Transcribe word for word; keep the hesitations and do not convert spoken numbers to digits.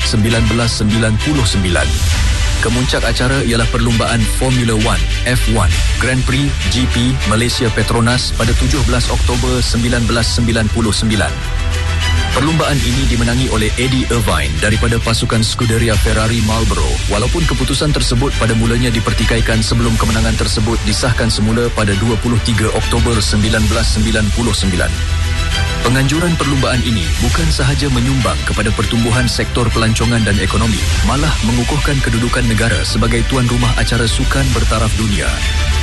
sembilan belas sembilan puluh sembilan. Kemuncak acara ialah perlumbaan Formula One, F one, Grand Prix G P Malaysia Petronas pada tujuh belas Oktober sembilan belas sembilan puluh sembilan. Perlumbaan ini dimenangi oleh Eddie Irvine daripada pasukan Scuderia Ferrari Marlboro, walaupun keputusan tersebut pada mulanya dipertikaikan sebelum kemenangan tersebut disahkan semula pada dua puluh tiga Oktober sembilan belas sembilan puluh sembilan. Penganjuran perlumbaan ini bukan sahaja menyumbang kepada pertumbuhan sektor pelancongan dan ekonomi, malah mengukuhkan kedudukan negara sebagai tuan rumah acara sukan bertaraf dunia.